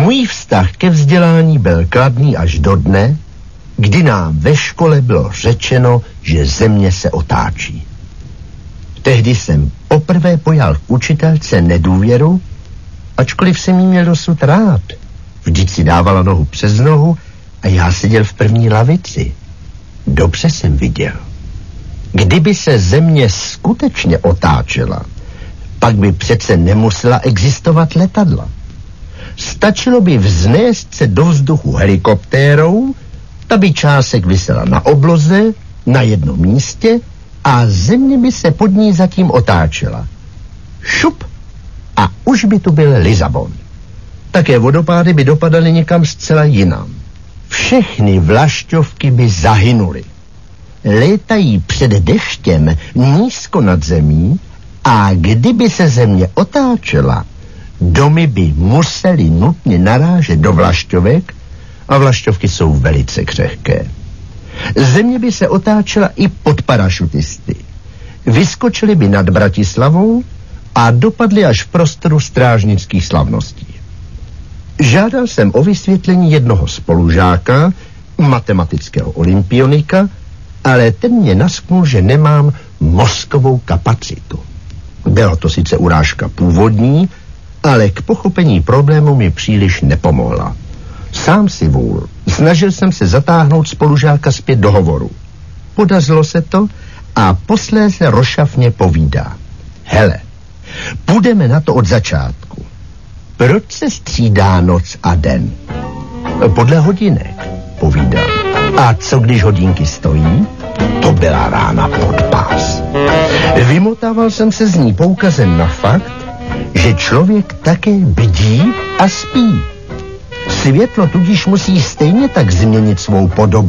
Můj vztah ke vzdělání byl kladný až do dne, kdy nám ve škole bylo řečeno, že země se otáčí. Tehdy jsem poprvé pojal k učitelce nedůvěru, ačkoliv jsem jí měl dosud rád. Vždyť si dávala nohu přes nohu a já seděl v první lavici. Dobře jsem viděl. Kdyby se země skutečně otáčela, pak by přece nemusela existovat letadla. Stačilo by vznést se do vzduchu helikoptérou, ta by čásek visela na obloze, na jednom místě a země by se pod ní zatím otáčela. Šup! A už by tu byl Lisabon. Také vodopády by dopadaly někam zcela jinam. Všechny vlašťovky by zahynuly. Létají před deštěm nízko nad zemí a kdyby se země otáčela, domy by musely nutně narážet do vlašťovek a vlašťovky jsou velice křehké. Země by se otáčela i pod parašutisty. Vyskočili by nad Bratislavou a dopadli až v prostoru strážnických slavností. Žádal jsem o vysvětlení jednoho spolužáka, matematického olympionika, ale ten mě nasknul, že nemám mozkovou kapacitu. Byla to sice urážka původní, ale k pochopení problému mi příliš nepomohla. Sám si vůl. Snažil jsem se zatáhnout spolužáka zpět do hovoru. Podařilo se to a posléze rošafně povídá. Hele, půjdeme na to od začátku. Proč se střídá noc a den? Podle hodinek, povídá. A co když hodinky stojí? To byla rána pod pás. Vymotával jsem se z ní poukazem na fakt, že člověk také bdí a spí. Světlo tudíž musí stejně tak změnit svou podobu